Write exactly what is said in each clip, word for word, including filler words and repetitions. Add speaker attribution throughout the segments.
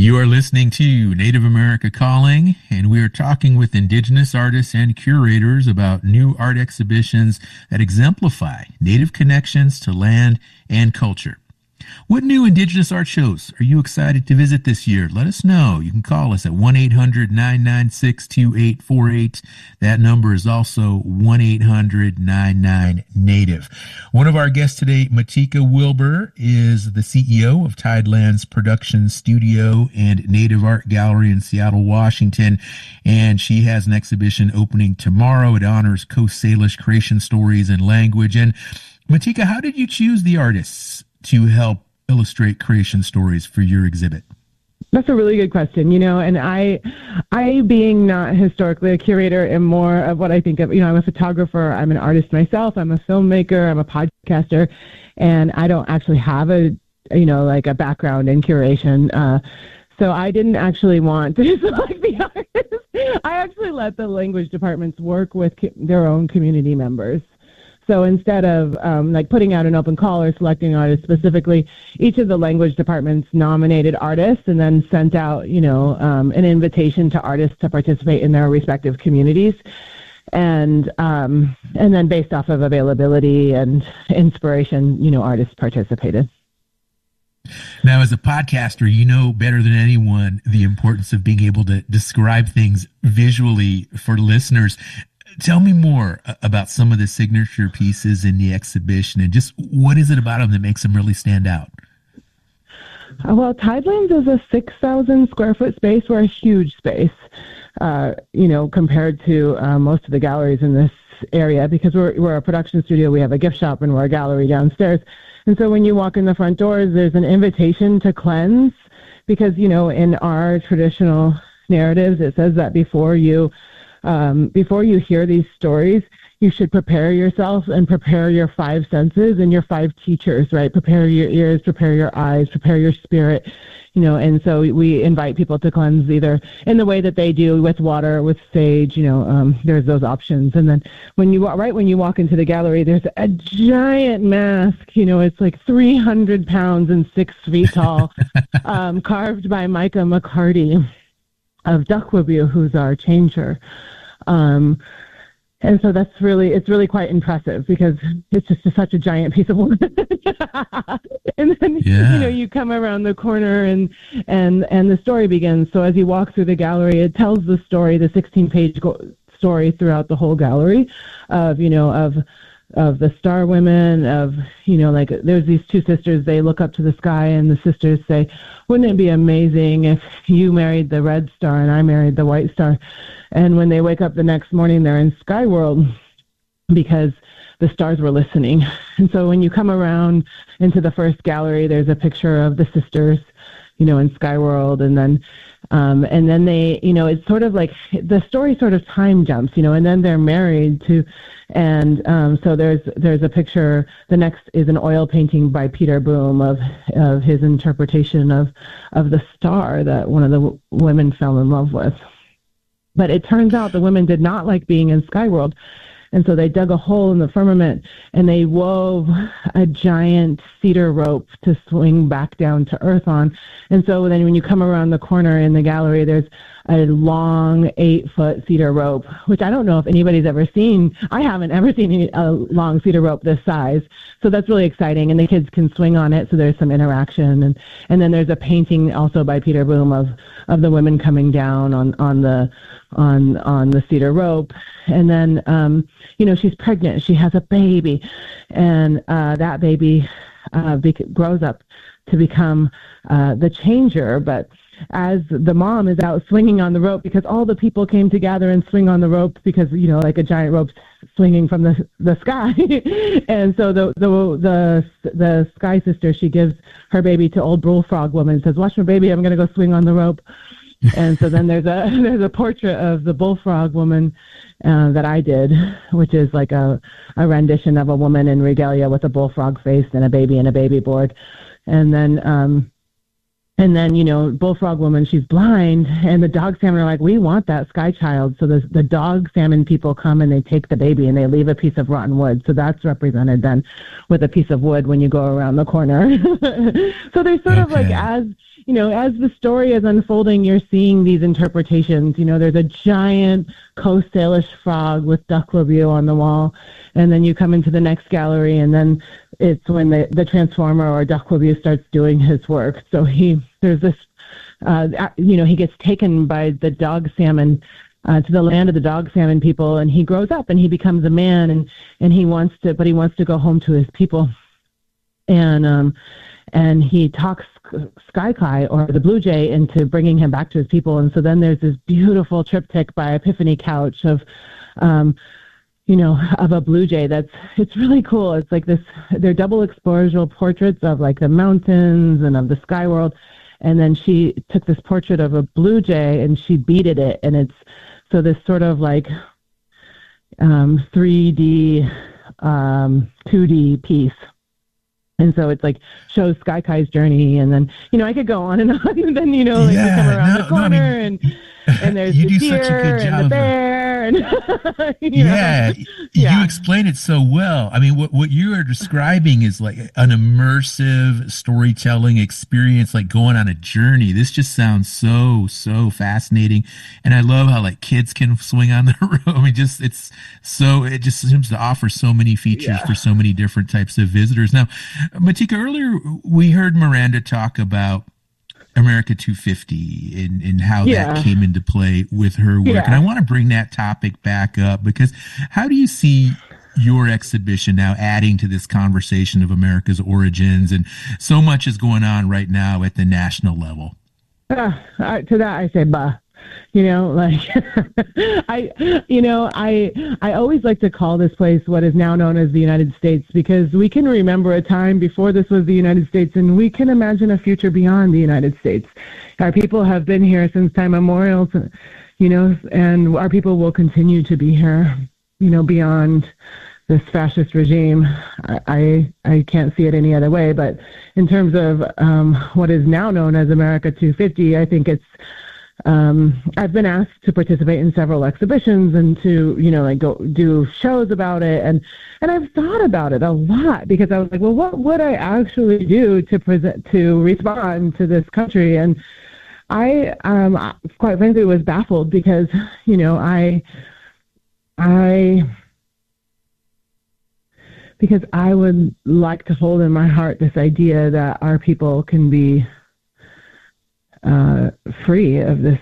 Speaker 1: You are listening to Native America Calling, and we are talking with Indigenous artists and curators about new art exhibitions that exemplify Native connections to land and culture. What new Indigenous art shows are you excited to visit this year? Let us know. You can call us at one eight hundred nine nine six two eight four eight. That number is also one eight hundred nine nine Native. One of our guests today, Matika Wilbur, is the C E O of Tidelands Production Studio and Native Art Gallery in Seattle, Washington. And she has an exhibition opening tomorrow. It honors Coast Salish creation stories and language. And Matika, how did you choose the artists to help illustrate creation stories for your exhibit?
Speaker 2: That's a really good question, you know, and I, I being not historically a curator, am more of what I think of, you know, I'm a photographer, I'm an artist myself, I'm a filmmaker, I'm a podcaster, and I don't actually have a, you know, like a background in curation. Uh, so I didn't actually want to select the artists. I actually let the language departments work with co- their own community members. So instead of um, like putting out an open call or selecting artists specifically, each of the language departments nominated artists and then sent out, you know, um, an invitation to artists to participate in their respective communities. And um, and then based off of availability and inspiration, you know, artists participated.
Speaker 1: Now, as a podcaster, you know better than anyone the importance of being able to describe things visually for listeners. Tell me more about some of the signature pieces in the exhibition and just what is it about them that makes them really stand out?
Speaker 2: Uh, well, Tidelands is a six thousand square foot space. We're a huge space, uh, you know, compared to uh, most of the galleries in this area because we're, we're a production studio. We have a gift shop and we're a gallery downstairs. And so when you walk in the front doors, there's an invitation to cleanse because, you know, in our traditional narratives, it says that before you Um, before you hear these stories, you should prepare yourself and prepare your five senses and your five teachers, right? Prepare your ears, prepare your eyes, prepare your spirit, you know, and so we invite people to cleanse either in the way that they do with water, with sage, you know, um, there's those options. And then when you, right when you walk into the gallery, there's a giant mask, you know, it's like three hundred pounds and six feet tall, um, carved by Micah McCarty of Duckwabu, who's our changer. Um, and so that's really, it's really quite impressive because it's just a, such a giant piece of wood. And then, yeah. you know, you come around the corner and, and, and the story begins. So as you walk through the gallery, it tells the story, the sixteen page go- story throughout the whole gallery of, you know, of, of the star women, of, you know, like there's these two sisters, they look up to the sky and the sisters say, wouldn't it be amazing if you married the red star and I married the white star? And when they wake up the next morning, they're in Sky World because the stars were listening. And so when you come around into the first gallery, there's a picture of the sisters, you know, in Sky World. And then Um, and then they, you know, it's sort of like the story sort of time jumps, you know, and then they're married to, and um, so there's there's a picture. The next is an oil painting by Peter Boom of of his interpretation of of the star that one of the w- women fell in love with. But it turns out the women did not like being in Sky World. And so they dug a hole in the firmament and they wove a giant cedar rope to swing back down to earth on. And so then when you come around the corner in the gallery, there's a long eight-foot cedar rope, which I don't know if anybody's ever seen. I haven't ever seen a long cedar rope this size. So that's really exciting. And the kids can swing on it, so there's some interaction. And, and then there's a painting also by Peter Boom of, of the women coming down on, on the on on the cedar rope. And then, um, you know, she's pregnant. She has a baby. And uh, that baby uh, bec- grows up to become uh, the changer. But as the mom is out swinging on the rope, because all the people came to gather and swing on the rope because, you know, like a giant rope swinging from the the sky. And so the, the the the sky sister, she gives her baby to old bullfrog woman and says, watch my baby, I'm going to go swing on the rope. And so then there's a there's a portrait of the bullfrog woman uh, that I did, which is like a, a rendition of a woman in regalia with a bullfrog face and a baby and a baby board. And then um, And then, you know, Bullfrog Woman, she's blind, and the dog salmon are like, we want that sky child. So the, the dog salmon people come and they take the baby and they leave a piece of rotten wood. So that's represented then with a piece of wood when you go around the corner. So there's sort okay. of like, as, you know, as the story is unfolding, you're seeing these interpretations. You know, there's a giant Coast Salish frog with duck labio on the wall. And then you come into the next gallery, and then it's when the, the transformer or duck labio starts doing his work. So he, there's this, uh, you know, he gets taken by the dog salmon uh, to the land of the dog salmon people, and he grows up and he becomes a man, and, and he wants to, but he wants to go home to his people. And, um, and he talks Sky Kai, or the blue jay, into bringing him back to his people. And so then there's this beautiful triptych by Epiphany Couch of, um, you know, of a blue jay. That's, it's really cool. It's like this, they're double exposure portraits of like the mountains and of the sky world. And then she took this portrait of a blue jay and she beaded it. And it's, so this sort of like um, three D, um, two D piece. And so it's like shows Sky Kai's journey, and then, you know, I could go on and on, and then, you know, like yeah, you come around no, the corner, no, I mean, and and there's the deer and the bear, and you
Speaker 1: yeah, know? yeah, you explain it so well. I mean, what what you are describing is like an immersive storytelling experience, like going on a journey. This just sounds so so fascinating, and I love how like kids can swing on the road. I mean, just it's so it just seems to offer so many features yeah. for so many different types of visitors. Now, Matika, earlier we heard Miranda talk about America two fifty and, and how yeah. that came into play with her work. Yeah. And I want to bring that topic back up, because how do you see your exhibition now adding to this conversation of America's origins? And so much is going on right now at the national level.
Speaker 2: Uh, uh, to that I say, bah. You know, like I, you know, I, I always like to call this place what is now known as the United States, because we can remember a time before this was the United States, and we can imagine a future beyond the United States. Our people have been here since time immemorial, you know, and our people will continue to be here, you know, beyond this fascist regime. I, I, I can't see it any other way. But in terms of um, what is now known as America two fifty, I think it's, Um, I've been asked to participate in several exhibitions and to, you know, like go do shows about it. And, and I've thought about it a lot, because I was like, well, what would I actually do to present, to respond to this country? And I, um, quite frankly, was baffled, because, you know, I, I, because I would like to hold in my heart this idea that our people can be Uh, free of this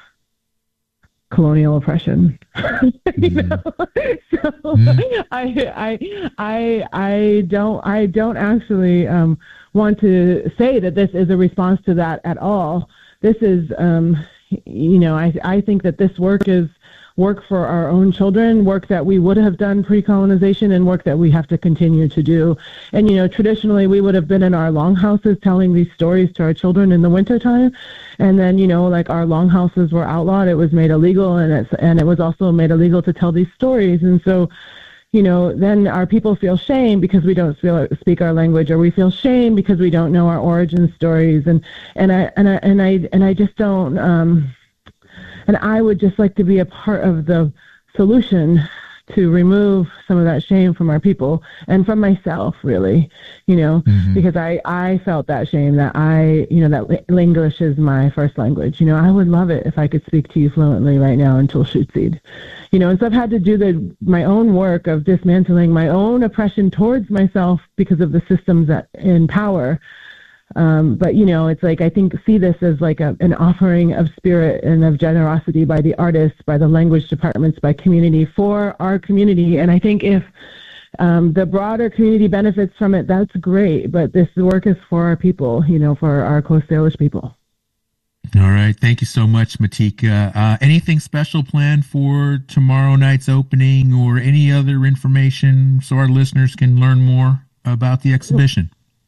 Speaker 2: colonial oppression. you know, so mm-hmm. I, I, I, I don't, I don't actually um, want to say that this is a response to that at all. This is, um, you know, I, I think that this work is work for our own children, work that we would have done pre-colonization, and work that we have to continue to do. And, you know, traditionally we would have been in our longhouses telling these stories to our children in the wintertime. And then, you know, like our longhouses were outlawed. It was made illegal, and it's, and it was also made illegal to tell these stories. And so, you know, then our people feel shame because we don't feel, speak our language, or we feel shame because we don't know our origin stories. And, and I, and I, and I, and I just don't, um, and I would just like to be a part of the solution to remove some of that shame from our people and from myself, really, you know, mm-hmm. because I, I felt that shame, that I, you know, that English is my first language. You know, I would love it if I could speak to you fluently right now in Tulshutseed, you know, and so I've had to do the, my own work of dismantling my own oppression towards myself because of the systems that in power. Um, but, you know, it's like, I think, see this as like a, an offering of spirit and of generosity by the artists, by the language departments, by community, for our community. And I think if um, the broader community benefits from it, that's great. But this work is for our people, you know, for our Coast Salish people.
Speaker 1: All right. Thank you so much, Matika. Uh, anything special planned for tomorrow night's opening, or any other information so our listeners can learn more about the exhibition?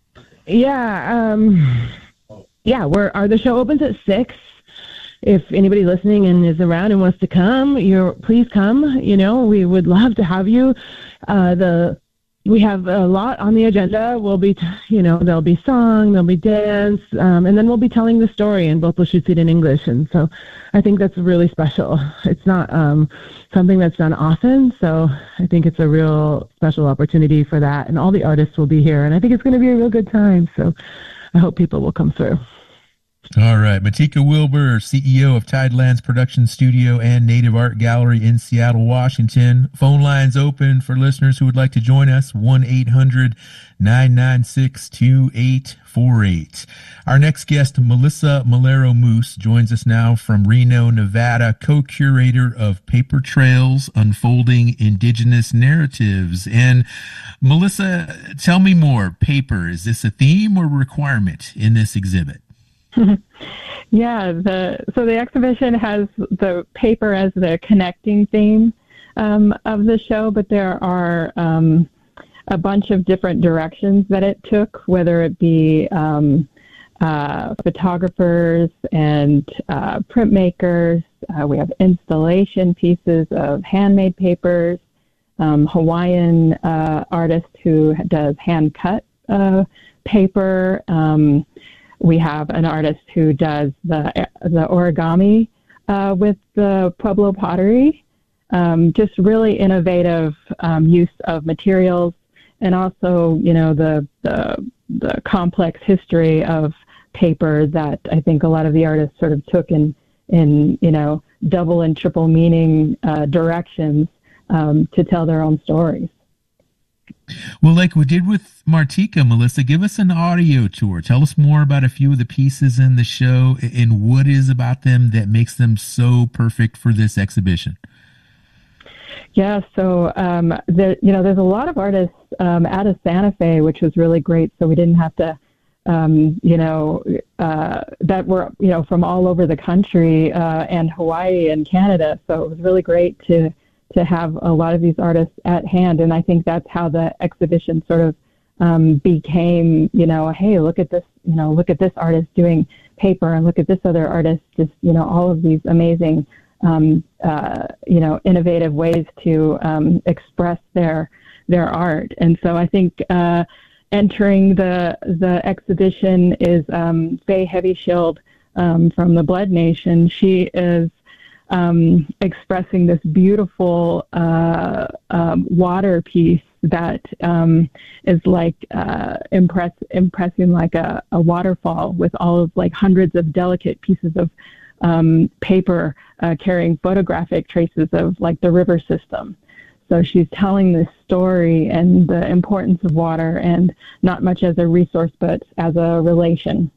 Speaker 2: Yeah, um, yeah. We're are the show opens at six. If anybody listening and is around and wants to come, you're please come. You know, we would love to have you. Uh, the we have a lot on the agenda. We'll be, you know, there'll be song, there'll be dance, um, and then we'll be telling the story, and both will shoot it in English. And so I think that's really special. It's not um, something that's done often, so I think it's a real special opportunity for that. And all the artists will be here, and I think it's going to be a real good time. So I hope people will come through.
Speaker 1: All right. Matika Wilbur, C E O of Tidelands Production Studio and Native Art Gallery in Seattle, Washington. Phone lines open for listeners who would like to join us, one eight hundred nine nine six two eight four eight. Our next guest, Melissa Malero Moose, joins us now from Reno, Nevada, co-curator of Paper Trails, Unfolding Indigenous Narratives. And Melissa, tell me more. Paper, is this a theme or requirement in this exhibit?
Speaker 3: Yeah, the so the exhibition has the paper as the connecting theme um, of the show, but there are um, a bunch of different directions that it took, whether it be um, uh, photographers and uh, printmakers. Uh, we have installation pieces of handmade papers, um, Hawaiian uh, artist who does hand-cut uh, paper. Um, We have an artist who does the the origami uh, with the Pueblo pottery. Um, just really innovative um, use of materials, and also, you know, the, the the complex history of paper that I think a lot of the artists sort of took in in you know double and triple meaning uh, directions um, to tell their own stories.
Speaker 1: Well, like we did with Martika, Melissa, give us an audio tour. Tell us more about a few of the pieces in the show and what is about them that makes them so perfect for this exhibition.
Speaker 3: Yeah, so um, there, you know, there's a lot of artists um, out of Santa Fe, which was really great. So we didn't have to, um, you know, uh, that were you know from all over the country uh, and Hawaii and Canada. So it was really great to. to have a lot of these artists at hand. And I think that's how the exhibition sort of um, became, you know, hey, look at this, you know, look at this artist doing paper, and look at this other artist, just, you know, all of these amazing, um, uh, you know, innovative ways to um, express their their art. And so I think uh, entering the the exhibition is um, Faye Heavyshield um, from the Blood Nation. She is Um, expressing this beautiful uh, um, water piece that um, is like uh, impress, impressing like a, a waterfall with all of like hundreds of delicate pieces of um, paper uh, carrying photographic traces of like the river system. So she's telling this story and the importance of water, and not much as a resource, but as a relation.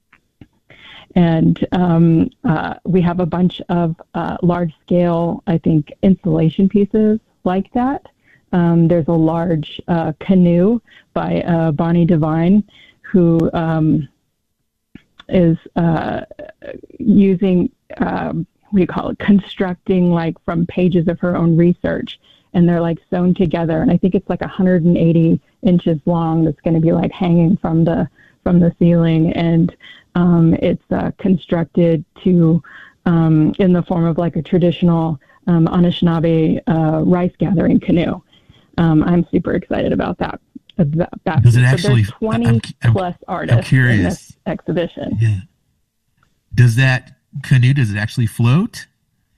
Speaker 3: And um, uh, we have a bunch of uh, large-scale, I think, installation pieces like that. Um, there's a large uh, canoe by uh, Bonnie Devine, who um, is uh, using, um, what do you call it, constructing like from pages of her own research. And they're like sewn together. And I think it's like one hundred eighty inches long that's going to be like hanging from the from the ceiling. And Um, it's uh, constructed to um, in the form of like a traditional um, Anishinaabe uh, rice gathering canoe. Um, I'm super excited about that. that
Speaker 1: Does it
Speaker 3: so
Speaker 1: actually?
Speaker 3: There's twenty
Speaker 1: I'm, I'm,
Speaker 3: plus artists
Speaker 1: I'm curious.
Speaker 3: in this exhibition.
Speaker 1: Yeah. Does that canoe? Does it actually float?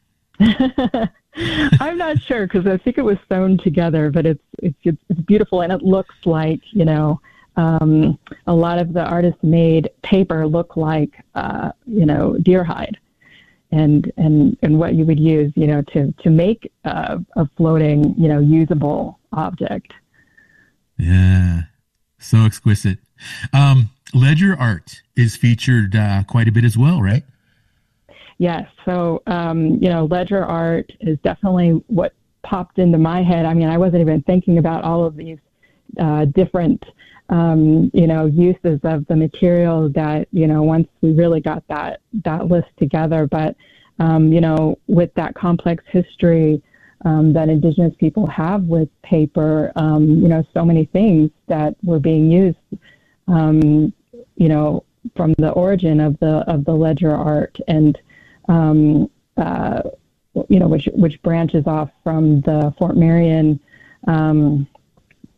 Speaker 3: I'm not sure, because I think it was sewn together, but it's it's it's beautiful, and it looks like, you know. Um, a lot of the artist-made paper look like, uh, you know, deer hide, and and and what you would use, you know, to to make uh, a floating, you know, usable object.
Speaker 1: Yeah, so exquisite. Um, ledger art is featured uh, quite a bit as well, right?
Speaker 3: Yes. So, um, you know, ledger art is definitely what popped into my head. I mean, I wasn't even thinking about all of these uh, different. Um, you know, uses of the material that, you know, once we really got that, that list together. But, um, you know, with that complex history um, that Indigenous people have with paper, um, you know, so many things that were being used, um, you know, from the origin of the of the ledger art, and, um, uh, you know, which, which branches off from the Fort Marion um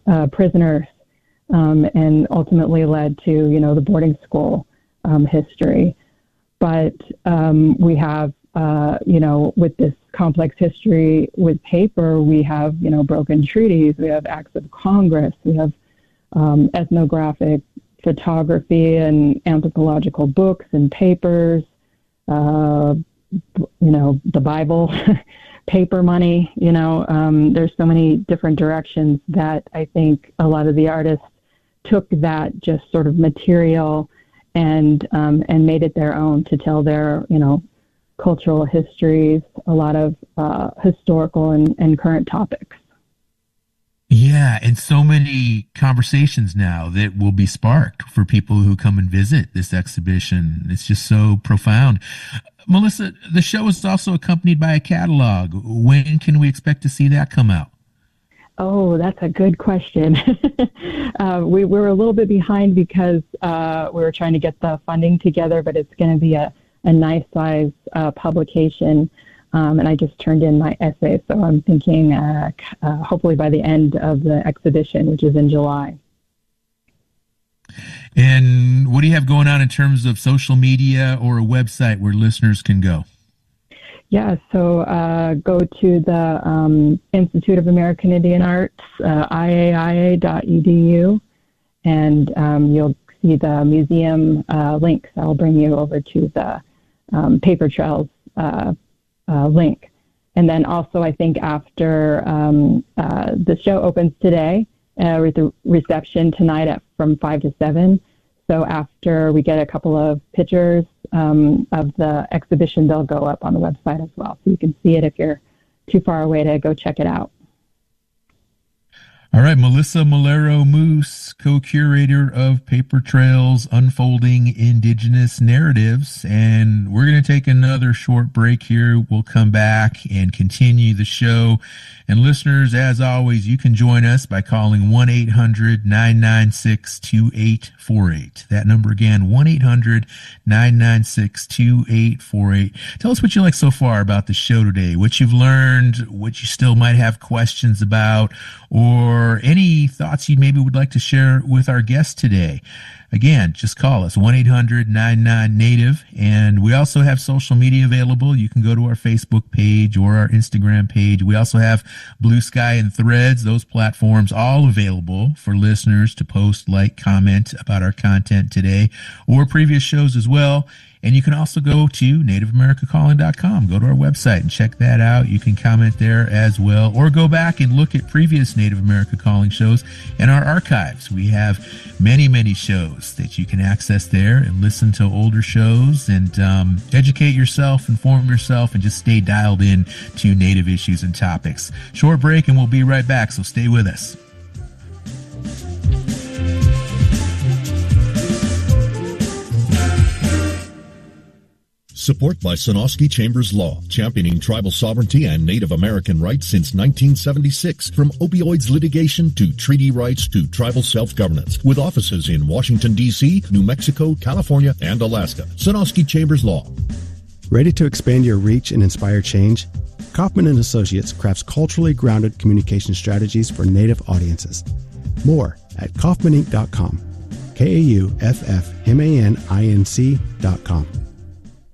Speaker 3: uh, prisoners, um, and ultimately led to, you know, the boarding school um, history. But um, we have, uh, you know, with this complex history with paper, we have, you know, broken treaties, we have acts of Congress, we have um, ethnographic photography and anthropological books and papers, uh, you know, the Bible, paper money, you know, um, there's so many different directions that I think a lot of the artists took that just sort of material and um, and made it their own to tell their, you know, cultural histories, a lot of uh, historical and, and current topics.
Speaker 1: Yeah, and so many conversations now that will be sparked for people who come and visit this exhibition. It's just so profound. Melissa, the show is also accompanied by a catalog. When can we expect to see that come out?
Speaker 3: Oh, that's a good question. uh, we, we were a little bit behind because uh, we were trying to get the funding together, but it's going to be a, a nice size uh, publication. Um, and I just turned in my essay, so I'm thinking uh, uh, hopefully by the end of the exhibition, which is in July.
Speaker 1: And what do you have going on in terms of social media or a website where listeners can go?
Speaker 3: Yeah, so uh, go to the um, Institute of American Indian Arts, uh, I A I A dot E D U, and um, you'll see the museum uh, links. I'll bring you over to the um, Paper Trails uh, uh, link. And then also, I think after um, uh, the show opens today, uh, with the reception tonight at from five to seven. So after we get a couple of pictures um, of the exhibition, they'll go up on the website as well. So you can see it if you're too far away to go check it out.
Speaker 1: All right, Melissa Melero Moose, co-curator of Paper Trails, Unfolding Indigenous Narratives. And we're going to take another short break here. We'll come back and continue the show. And listeners, as always, you can join us by calling one eight hundred nine nine six two eight four eight. That number again, one eight hundred nine nine six two eight four eight. Tell us what you like so far about the show today, what you've learned, what you still might have questions about, or any thoughts you maybe would like to share with our guest today. Again, just call us, one eight hundred nine nine native. And we also have social media available. You can go to our Facebook page or our Instagram page. We also have Blue Sky and Threads, those platforms all available for listeners to post, like, comment about our content today or previous shows as well. And you can also go to native america calling dot com. Go to our website and check that out. You can comment there as well, or go back and look at previous Native America Calling shows in our archives. We have many, many shows that you can access there and listen to older shows and um, educate yourself, inform yourself, and just stay dialed in to Native issues and topics. Short break, and we'll be right back, so stay with us.
Speaker 4: Support by Sonosky Chambers Law, championing tribal sovereignty and Native American rights since nineteen seventy-six. From opioids litigation to treaty rights to tribal self-governance. With offices in Washington, D C, New Mexico, California, and Alaska. Sonosky Chambers Law.
Speaker 5: Ready to expand your reach and inspire change? Kaufman and Associates crafts culturally grounded communication strategies for Native audiences. More at kaufman inc dot com. K A U F F M A N I N C dot com.